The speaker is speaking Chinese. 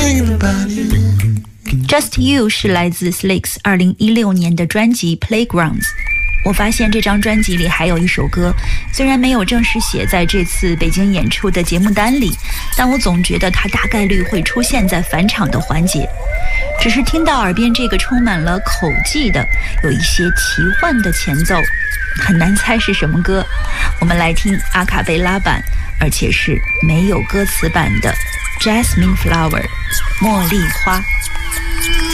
Just You 是来自 Slicks 2016年的专辑 Playgrounds。 我发现这张专辑里还有一首歌，虽然没有正式写在这次北京演出的节目单里，但我总觉得它大概率会出现在返场的环节。只是听到耳边这个充满了口技的有一些奇幻的前奏，很难猜是什么歌。我们来听阿卡贝拉版，而且是没有歌词版的 Jasmine Flower 茉莉花。